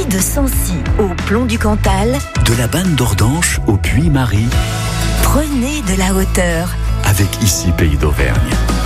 de Sancy au Plomb du Cantal, de la Banne d'Ordanche au Puy-Marie. prenez de la hauteur. Avec ici Pays d'Auvergne.